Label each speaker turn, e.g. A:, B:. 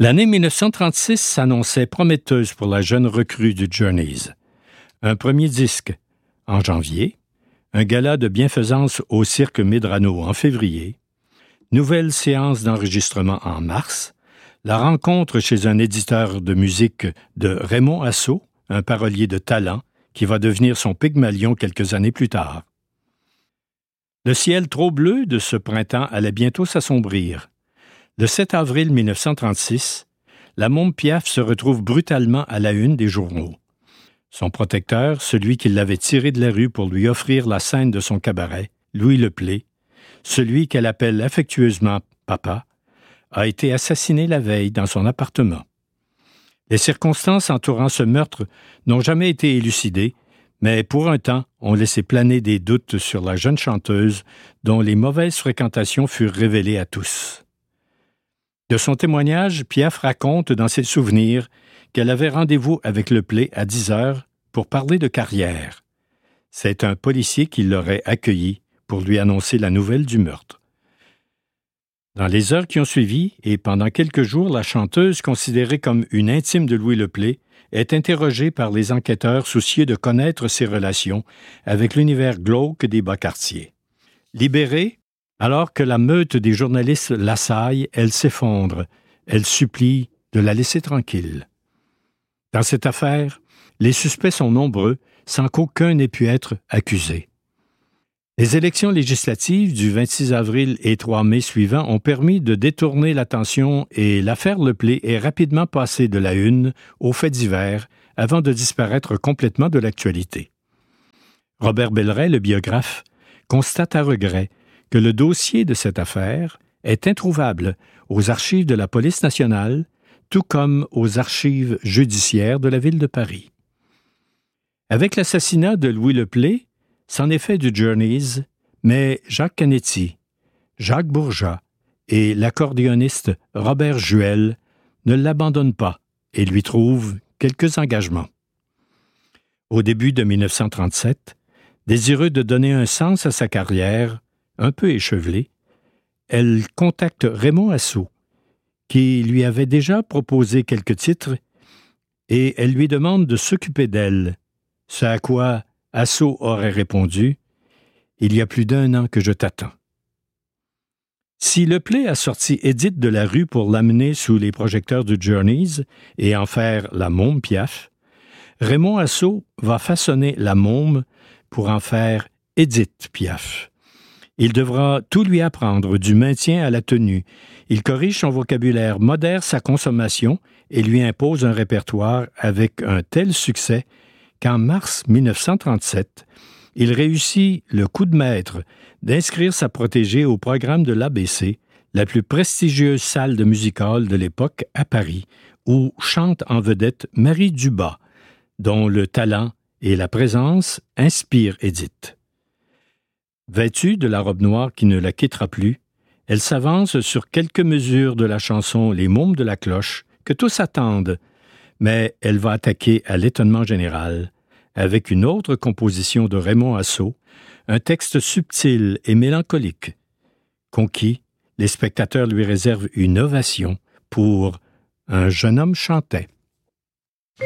A: L'année 1936 s'annonçait prometteuse pour la jeune recrue du Journeys. Un premier disque en janvier, un gala de bienfaisance au Cirque Medrano en février, nouvelle séance d'enregistrement en mars, la rencontre chez un éditeur de musique de Raymond Assaut, un parolier de talent, qui va devenir son Pygmalion quelques années plus tard. Le ciel trop bleu de ce printemps allait bientôt s'assombrir. Le 7 avril 1936, la môme Piaf se retrouve brutalement à la une des journaux. Son protecteur, celui qui l'avait tiré de la rue pour lui offrir la scène de son cabaret, Louis Leplé, celui qu'elle appelle affectueusement « Papa », a été assassiné la veille dans son appartement. Les circonstances entourant ce meurtre n'ont jamais été élucidées, mais pour un temps ont laissé planer des doutes sur la jeune chanteuse dont les mauvaises fréquentations furent révélées à tous. De son témoignage, Piaf raconte dans ses souvenirs qu'elle avait rendez-vous avec Leplé à 10 heures pour parler de carrière. C'est un policier qui l'aurait accueilli pour lui annoncer la nouvelle du meurtre. Dans les heures qui ont suivi, et pendant quelques jours, la chanteuse, considérée comme une intime de Louis Leplé, est interrogée par les enquêteurs soucieux de connaître ses relations avec l'univers glauque des bas-quartiers. Libérée, alors que la meute des journalistes l'assaille, elle s'effondre. Elle supplie de la laisser tranquille. Dans cette affaire, les suspects sont nombreux, sans qu'aucun n'ait pu être accusé. Les élections législatives du 26 avril et 3 mai suivants ont permis de détourner l'attention et l'affaire Leplé est rapidement passée de la une aux faits divers avant de disparaître complètement de l'actualité. Robert Belleret, le biographe, constate à regret que le dossier de cette affaire est introuvable aux archives de la police nationale, tout comme aux archives judiciaires de la ville de Paris. Avec l'assassinat de Louis Leplé, c'en est fait du Journeys, mais Jacques Canetti, Jacques Bourgeat et l'accordéoniste Robert Juel ne l'abandonnent pas et lui trouvent quelques engagements. Au début de 1937, désireux de donner un sens à sa carrière, un peu échevelée, elle contacte Raymond Assaut, qui lui avait déjà proposé quelques titres, et elle lui demande de s'occuper d'elle, ce à quoi Assaut aurait répondu « Il y a plus d'1 an que je t'attends ». Si Leplé a sorti Édith de la rue pour l'amener sous les projecteurs du Journeys et en faire la môme Piaf, Raymond Assaut va façonner la môme pour en faire Édith Piaf. Il devra tout lui apprendre, du maintien à la tenue. Il corrige son vocabulaire, modère sa consommation et lui impose un répertoire avec un tel succès qu'en mars 1937, il réussit le coup de maître d'inscrire sa protégée au programme de l'ABC, la plus prestigieuse salle de music-hall de l'époque à Paris, où chante en vedette Marie Dubas, dont le talent et la présence inspirent Édith. Vêtue de la robe noire qui ne la quittera plus, elle s'avance sur quelques mesures de la chanson Les Mômes de la Cloche, que tous attendent, mais elle va attaquer à l'étonnement général, avec une autre composition de Raymond Assaut, un texte subtil et mélancolique. Conquis, les spectateurs lui réservent une ovation pour « Un jeune homme chantait ».